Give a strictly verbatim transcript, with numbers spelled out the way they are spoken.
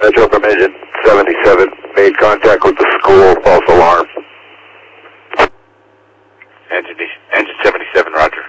Metro from engine seventy-seven, made contact with the school, false alarm. Engine, engine seventy-seven, roger.